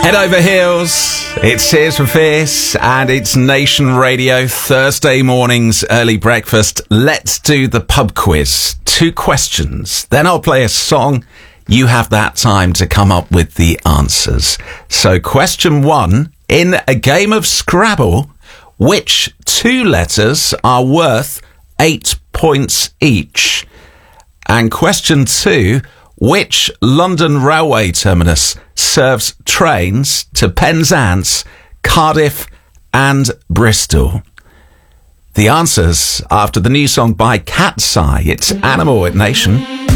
Head over heels. It's Tears for Fears and it's Nation Radio Thursday mornings early breakfast. Let's do the pub quiz. 2 questions. Then I'll play a song. You have that time to come up with the answers. So question 1, in a game of Scrabble, which 2 letters are worth 8 points each? And question 2, which London railway terminus serves trains to Penzance, Cardiff and Bristol? The answers after the new song by Cat's Eye. It's Animal at Nation.